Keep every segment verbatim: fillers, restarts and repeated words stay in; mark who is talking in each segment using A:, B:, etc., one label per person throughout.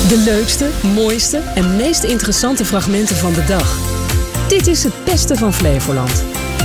A: De leukste, mooiste en meest interessante fragmenten van de dag. Dit is het beste van Flevoland.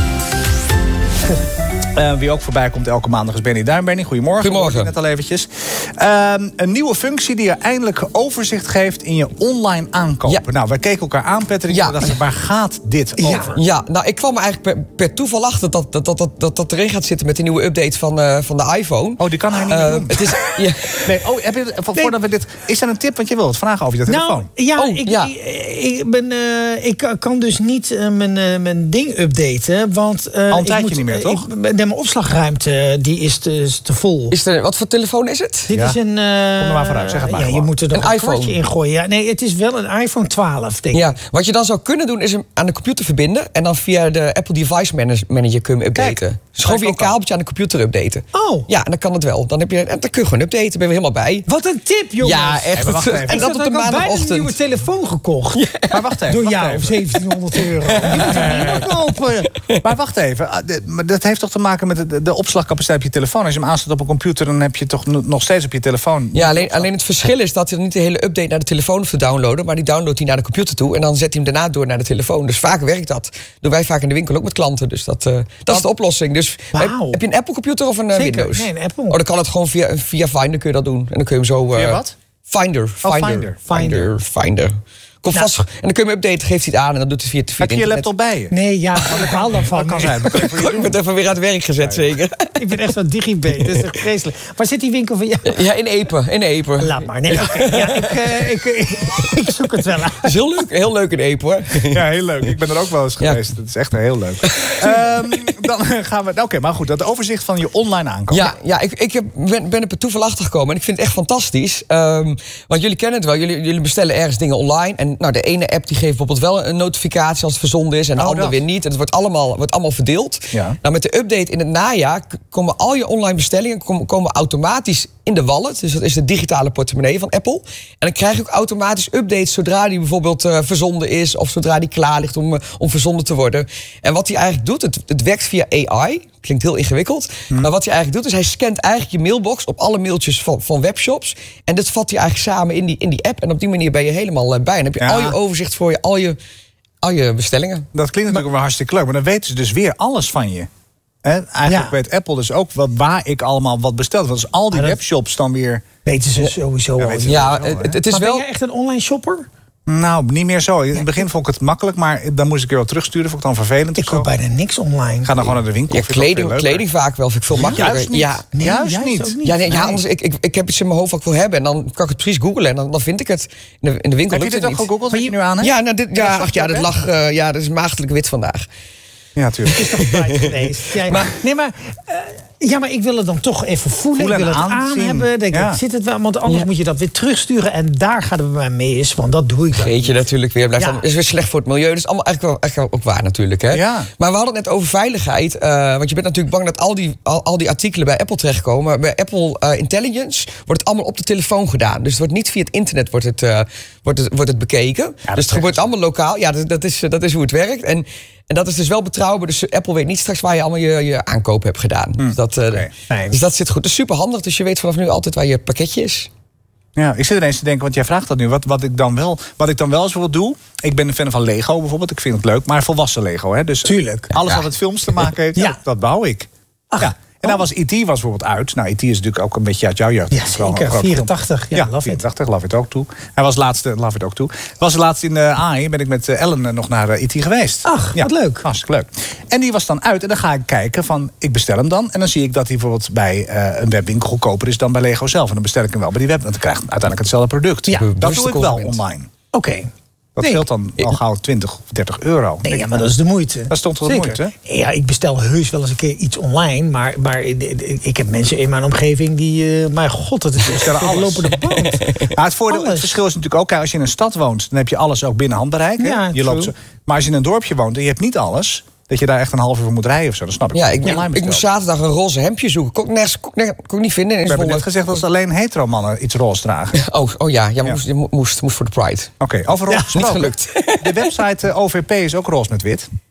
B: Uh, wie ook voorbij komt elke maandag is Benny Duin. Benny, goedemorgen.
C: Goedemorgen.
B: Net al eventjes. Uh, een nieuwe functie die je eindelijk overzicht geeft in je online aankopen. Ja. Nou, wij keken elkaar aan, Patrick. Ja. En dachten, waar gaat dit
C: ja.
B: over?
C: Ja, nou, ik kwam er eigenlijk per, per toeval achter dat dat, dat, dat, dat dat erin gaat zitten met die nieuwe update van, uh, van de iPhone.
B: Oh, die kan hij niet uh, meer doen.
C: Het is, ja.
B: nee, oh, heb je, vo, nee. Voordat we dit, is er een tip, want je wilt het vragen over je telefoon?
D: Nou, ja,
C: oh,
D: ik,
C: ja.
D: Ik, ik, ben, uh, ik kan dus niet uh, mijn, uh, mijn ding updaten. Want, uh,
B: Al een tijdje
D: moet,
B: niet meer, toch?
D: Ik, mijn opslagruimte die is te, te vol.
C: Is er, wat voor telefoon is het?
D: Dit
B: ja.
D: is een... Uh, Kom
B: er maar vooruit, zeg het maar.
D: Ja, je moet er
C: een
D: een
C: iPhone
D: in gooien. Ja, nee, het is wel een iPhone twaalf, denk ik.
C: Ja, wat je dan zou kunnen doen is hem aan de computer verbinden en dan via de Apple Device Manager kun je hem updaten. Kijk, dus gewoon via een kabeltje aan de computer updaten.
D: Oh.
C: Ja, en dan kan het wel. Dan, heb je, dan kun je gewoon updaten, ben je helemaal bij.
D: Wat een tip, jongens.
C: Ja, echt.
B: Hey, wacht even.
C: En dat op de maandagochtend.
D: een nieuwe telefoon gekocht.
B: Ja. Maar wacht even.
D: Door
B: wacht
D: jou,
B: even.
D: zeventienhonderd euro. Je moet er niet meer kopen.
B: Maar wacht even. Dat heeft toch te maken met de, de opslagcapaciteit op je telefoon. Als je hem aanzet op een computer, dan heb je toch nog steeds op je telefoon.
C: Ja, alleen, alleen het verschil is dat je niet de hele update naar de telefoon hoeft te downloaden, maar die downloadt hij naar de computer toe en dan zet hij hem daarna door naar de telefoon. Dus vaak werkt dat. Dat doen wij vaak in de winkel ook met klanten. Dus dat, uh, dat is de oplossing. Dus heb, heb je een Apple computer of een uh,
D: Zeker.
C: Windows?
D: Nee, een Apple.
C: Oh, dan kan het gewoon via, via Finder kun je dat doen. En dan kun je hem zo... Uh,
B: Via wat?
C: Finder. Finder.
B: Oh, Finder.
C: Finder. Finder. Kom
D: Nou.
C: vast. En dan kun je hem updaten, geeft hij het aan en dan doet hij via, via
B: Heb je je laptop bij je?
D: Nee, ja, ik haal dan van.
B: Dat kan zijn.
C: Ik ben even weer aan het werk gezet, zeker.
D: Ik ben echt zo'n digibet, dat is echt vreselijk. Waar zit die winkel van jou?
C: Ja, in Epe. In Epe.
D: Laat maar. Nee, okay. ja, ik, uh, ik, ik, ik zoek het wel uit.
C: Het is heel leuk, heel leuk in Epe, hoor.
B: Ja, heel leuk. Ik ben er ook wel eens geweest. Ja. Dat is echt heel leuk. um, dan gaan we... Oké, okay, maar goed. Dat overzicht van je online aankoop.
C: Ja, ja ik, ik heb, ben, ben er per toeval achter gekomen. En ik vind het echt fantastisch. Um, want jullie kennen het wel. Jullie, jullie bestellen ergens dingen online. En nou, de ene app die geeft bijvoorbeeld wel een notificatie als het verzonden is. En de
B: oh,
C: andere
B: dat.
C: weer niet. En het wordt allemaal, wordt allemaal verdeeld.
B: Ja.
C: Nou, met de update in het najaar komen al je online bestellingen komen, komen automatisch in de wallet. Dus dat is de digitale portemonnee van Apple. En dan krijg je ook automatisch updates zodra die bijvoorbeeld uh, verzonden is. Of zodra die klaar ligt om, uh, om verzonden te worden. En wat hij eigenlijk doet, het, het werkt via A I. Klinkt heel ingewikkeld. Hmm. Maar wat hij eigenlijk doet, is hij scant eigenlijk je mailbox op alle mailtjes van, van webshops. En dat vat hij eigenlijk samen in die, in die app. En op die manier ben je helemaal uh, bij. En dan heb je ja. al je overzicht voor je, al je, al je bestellingen.
B: Dat klinkt natuurlijk maar, wel hartstikke leuk. Maar dan weten ze dus weer alles van je. He, eigenlijk ja. weet Apple dus ook wat, waar ik allemaal wat bestel. Want dus al die webshops dan weer...
D: Weten ze sowieso
B: ja,
D: al.
B: Weten ze
C: ja,
B: sowieso,
C: het, het is
D: maar
C: wel...
D: ben je echt een online shopper?
B: Nou, niet meer zo. In het begin vond ik het makkelijk, maar dan moest ik er wel terugsturen. Vond ik dan vervelend.
D: Ik koop bijna niks online.
B: Ga dan gewoon naar de winkel.
C: Ja, kleding, kleding vaak wel, vind ik veel makkelijker.
B: Juist niet.
C: Ja,
B: nee, juist, juist niet.
D: niet.
C: Ja, nee, ja, anders, ik, ik, ik heb iets in mijn hoofd wat ik wil hebben. En dan kan ik het precies googlen en dan, dan vind ik het. In de, in de winkel
B: heb je dit ook
C: niet.
B: gegoogeld, wat je nu aan hebt?
C: Ja, nou, dit, ja, ach, ja, dat lag, uh, ja, dat is maagdelijk wit vandaag.
B: Ja, natuurlijk.
D: Het is toch buiten geweest. Ja, maar, nee, maar... Uh, Ja, maar ik wil het dan toch even voelen.
B: voelen
D: ik wil het aan
B: aanzien.
D: hebben. Denk
B: ja.
D: ik, zit het wel? Want anders
C: ja.
D: moet je dat weer terugsturen. En daar gaat het bij mij mis. Want dat doe ik dan.
C: Vergeet je natuurlijk weer. Blijft
D: Ja.
C: dan, is weer slecht voor het milieu. Dat is allemaal eigenlijk wel, eigenlijk wel ook waar natuurlijk. Hè?
B: Ja.
C: Maar we hadden het net over veiligheid. Uh, want je bent natuurlijk bang dat al die, al, al die artikelen bij Apple terechtkomen. Bij Apple uh, Intelligence wordt het allemaal op de telefoon gedaan. Dus het wordt niet via het internet wordt het, uh, wordt het, wordt het bekeken. Ja, dus het gebeurt allemaal lokaal. Ja, dat, dat, is, dat is hoe het werkt. En En dat is dus wel betrouwbaar. Dus Apple weet niet straks waar je allemaal je, je aankoop hebt gedaan. Hmm. Dus, dat, uh, okay. nee. dus dat zit goed. Dat is super handig. Dus je weet vanaf nu altijd waar je pakketje is.
B: Ja, ik zit ineens te denken, want jij vraagt dat nu. Wat, wat, ik, dan wel, wat ik dan wel eens wil doen. Ik ben een fan van Lego bijvoorbeeld. Ik vind het leuk. Maar volwassen Lego. Hè? Dus
D: tuurlijk.
B: Alles
D: ja.
B: wat met films te maken heeft, ja. dat, dat bouw ik. Ach. Ja. En dan was E T was bijvoorbeeld uit. Nou, E T is natuurlijk ook een beetje uit jouw jeugd.
D: Ja, zeker. vierentachtig. Ja,
B: ja
D: love
B: vierentachtig, it. Love it ook toe. Hij was laatst, love it ook toe. Was laatst in uh, A I, ben ik met uh, Ellen uh, nog naar uh, E T geweest.
D: Ach,
B: ja,
D: wat leuk.
B: Hartstikke leuk. En die was dan uit en dan ga ik kijken van, ik bestel hem dan. En dan zie ik dat hij bijvoorbeeld bij uh, een webwinkel goedkoper is dan bij Lego zelf. En dan bestel ik hem wel bij die web, want dan krijg ik uiteindelijk hetzelfde product.
D: Ja,
B: dat doe ik wel online.
D: Oké. Okay.
B: Dat
D: nee.
B: scheelt dan al gauw twintig of dertig euro.
D: Nee, ja, maar dat is de moeite.
B: Dat stond wel de moeite, hè?
D: Ja, ik bestel heus wel eens een keer iets online. Maar, maar ik heb mensen in mijn omgeving die... Uh, mijn god, dat is een lopende band.
B: Maar het, voordeel, het verschil is natuurlijk ook... als je in een stad woont, dan heb je alles ook binnen handbereik.
D: Ja,
B: je loopt zo, maar als je in een dorpje woont en je hebt niet alles... dat je daar echt een half uur voor moet rijden of zo. Dat snap ik.
C: Ja, ik, ik, ik moest zaterdag een roze hemdje zoeken. Kon ik nergens kon, kon ik niet vinden.
B: We hebben net gezegd dat alleen hetero mannen iets roze dragen.
C: Oh, oh ja, ja,
B: ja.
C: Moest, moest, moest voor de Pride.
B: Oké, okay, over roze
C: ja, niet gelukt.
B: De website uh, O V P is ook roze met wit.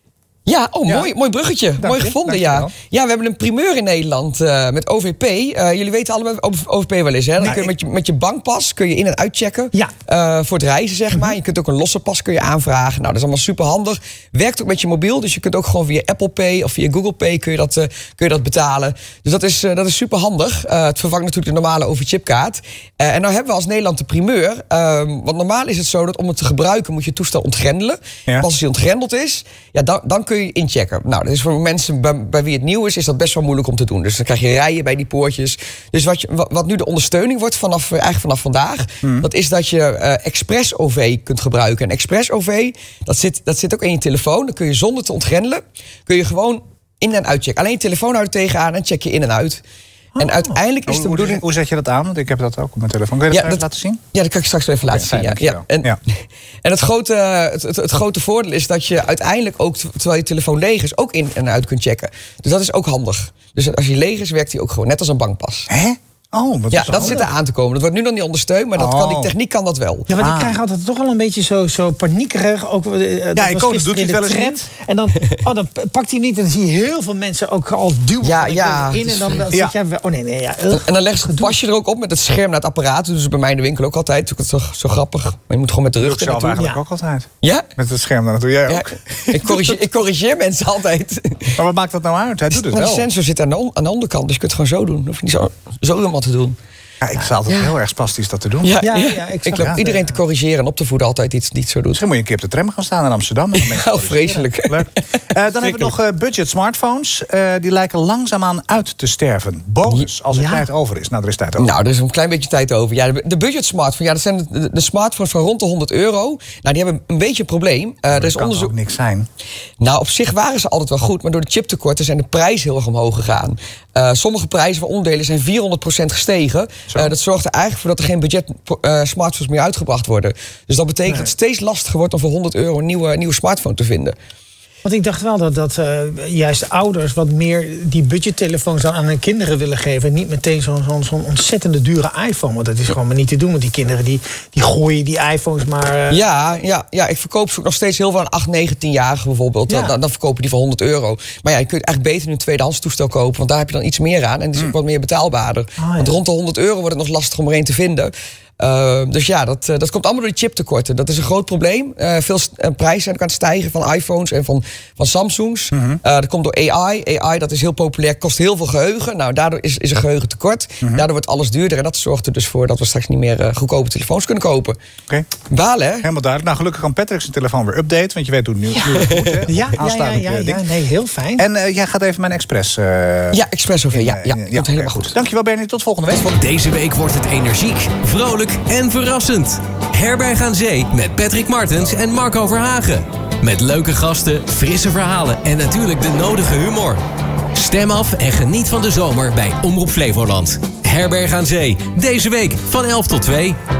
C: Ja, oh,
B: Ja.
C: Mooi, mooi bruggetje.
B: Dank
C: mooi
B: je,
C: gevonden,
B: dank je
C: ja.
B: wel.
C: Ja, we hebben een primeur in Nederland uh, met O V P. Uh, jullie weten allemaal wat O V P wel is, hè? Dan
B: Nee,
C: kun je
B: ik-
C: met, je, met je bankpas kun je in- en uitchecken.
D: Ja.
C: Uh, voor het reizen, zeg maar. Je kunt ook een losse pas kun je aanvragen. Nou, dat is allemaal super handig. Werkt ook met je mobiel, dus je kunt ook gewoon via Apple Pay of via Google Pay kun je dat, uh, kun je dat betalen. Dus dat is, uh, dat is super handig. Uh, het vervangt natuurlijk de normale O V-chipkaart. Uh, en nou hebben we als Nederland de primeur. Uh, want normaal is het zo dat om het te gebruiken moet je het toestel ontgrendelen.
B: Ja.
C: Pas als hij ontgrendeld is, ja, dan, dan kun je inchecken. Nou, dat is voor mensen bij, bij wie het nieuw is, is dat best wel moeilijk om te doen. Dus dan krijg je rijen bij die poortjes. Dus wat, je, wat, wat nu de ondersteuning wordt vanaf, eigenlijk vanaf vandaag,
B: Hmm.
C: dat is dat je uh, Express O V kunt gebruiken. En Express O V, dat zit, dat zit ook in je telefoon. Dan kun je zonder te ontgrendelen, kun je gewoon in- en uitchecken. Alleen je telefoon houdt er tegenaan en check je in en uit. En uiteindelijk is
B: Hoe,
C: de
B: hoe,
C: bedoeling...
B: hoe zet je dat aan? Want ik heb dat ook op mijn telefoon. Kun je dat,
C: Ja,
B: even
C: dat-
B: laten zien?
C: Ja, dat kan ik straks wel even laten
B: fijn,
C: zien. Ja. Ja. En,
B: dankjewel.
C: en het, grote, het, het, het grote voordeel is dat je uiteindelijk ook, terwijl je telefoon leeg is, ook in en uit kunt checken. Dus dat is ook handig. Dus als hij leeg is, werkt hij ook gewoon net als een bankpas.
B: Hè? Oh, wat
C: Ja,
B: is
C: dat zit er aan te komen. Dat wordt nu nog niet ondersteund, maar dat kan, die
B: Oh.
C: techniek kan dat wel.
D: Ja, want ik
B: Ah.
D: krijg altijd toch wel een beetje zo, zo paniekerig. Ook, uh, dat
B: ik
D: was
B: ook, dat
D: gisteren
B: doet hij
D: in
B: wel
D: de
B: eens
D: tram.
B: niet.
D: En dan, oh, dan pakt hij hem niet. En dan zie je heel veel mensen ook al duwen.
C: Ja,
D: van, ik
C: ja,
D: wil in.
C: het
D: En dan
C: is-
D: dan
B: ja.
D: zit jij... wel- Oh nee, nee, ja.
C: En, en dan leggen ze het pasje er ook op met het scherm naar het apparaat. Dat doen ze bij mij in de winkel ook altijd. Dat is zo, zo grappig. Maar je moet gewoon met de
B: Dat
C: rug
B: doe ik zelf
C: ernaartoe.
B: eigenlijk
D: Ja.
B: ook altijd.
C: Ja?
B: Met het scherm, dan doe jij
C: Ja,
B: ook.
C: ik, corrigeer, ik corrigeer mensen altijd.
B: Maar wat maakt dat nou uit? Hij doet het
C: Maar de
B: wel.
C: sensor zit aan de, on- aan de onderkant, dus je kunt het gewoon zo doen. Dan hoef je niet zo, zo helemaal te doen.
B: Ja, ik sta altijd
C: Ja.
B: heel erg spastisch dat te doen.
C: Ja,
D: Ja,
C: ja,
D: ja, ik
C: ik,
D: zag
C: loop
D: het.
C: iedereen
D: Ja.
C: te corrigeren en op te voeden altijd iets niet zo doet.
B: Misschien moet je een keer op de tram gaan staan in Amsterdam. En dan mensen
C: Oh, vreselijk.
B: Leuk. Uh, dan hebben we nog uh, budget smartphones. Uh, die lijken langzaamaan uit te sterven. Bonus, als er
D: Ja.
B: tijd over is. Nou, er is tijd over.
C: Nou, er is een klein beetje tijd over. Ja, de, de budget smartphone, ja, dat zijn de, de smartphones van rond de honderd euro. Nou, die hebben een beetje een probleem. Uh, er
B: dat
C: is
B: kan
C: onderzoek.
B: ook niks zijn.
C: Nou, op zich waren ze altijd wel goed, maar door de chiptekorten zijn de prijzen heel erg omhoog gegaan. Uh, sommige prijzen van onderdelen zijn vierhonderd procent gestegen.
B: Zo.
C: Uh, dat zorgt er eigenlijk voor dat er geen budget uh, smartphones meer uitgebracht worden. Dus dat betekent dat het steeds lastiger wordt om voor honderd euro een nieuwe, nieuwe smartphone te vinden.
D: Want ik dacht wel dat, dat uh, juist ouders wat meer die budgettelefoons dan aan hun kinderen willen geven. En niet meteen zo'n zo'n zo'n ontzettende dure iPhone. Want dat is gewoon maar niet te doen. Want die kinderen die, die gooien die iPhones maar... Uh,
C: Ja, ja, ja, ik verkoop ze ook nog steeds heel veel aan acht, negen, tienjarigen bijvoorbeeld.
D: Ja.
C: Dan, dan verkopen die voor honderd euro. Maar ja, je kunt eigenlijk beter een tweedehands toestel kopen. Want daar heb je dan iets meer aan. En die is ook wat meer betaalbaarder.
D: ja.
C: Want rond de honderd euro wordt het nog lastig om er een te vinden. Uh, dus ja, dat, uh, dat komt allemaal door die chiptekorten. Dat is een groot probleem. Uh, veel st- uh, prijzen zijn ook aan het stijgen van iPhones en van, van Samsungs. Uh, dat komt door A I. A I, dat is heel populair, kost heel veel geheugen. Nou, daardoor is, is er geheugen tekort. Daardoor wordt alles duurder. En dat zorgt er dus voor dat we straks niet meer uh, goedkope telefoons kunnen kopen.
B: Oké,
C: Balen, hè?
B: helemaal duidelijk. Nou, gelukkig kan Patrick zijn telefoon weer updaten. Want je weet hoe het nu, nu het moet. Hè?
D: ja, ja, ja,
B: Aansluitend,
D: ja,
B: eh,
D: ja,
B: ding.
D: nee, heel fijn.
B: En uh, jij gaat even mijn Express... Uh,
C: Ja, Express O V. Ja, ja,
B: ja,
C: komt
B: oké,
C: helemaal goed.
B: Dankjewel, Bernie. Tot volgende week.
E: Deze week wordt het energiek, vrolijk en verrassend. Herberg aan Zee met Patrick Martens en Marco Verhagen. Met leuke gasten, frisse verhalen en natuurlijk de nodige humor. Stem af en geniet van de zomer bij Omroep Flevoland. Herberg aan Zee, deze week van elf tot twee.